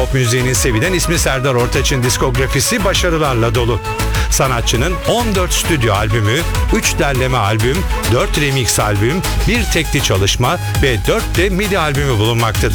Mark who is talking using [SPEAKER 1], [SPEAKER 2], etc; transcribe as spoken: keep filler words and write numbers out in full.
[SPEAKER 1] Pop müziğinin sevilen ismi Serdar Ortaç'ın diskografisi başarılarla dolu. Sanatçının on dört stüdyo albümü, üç derleme albüm, dört remix albüm, bir tekli çalışma ve dört de midi albümü bulunmaktadır.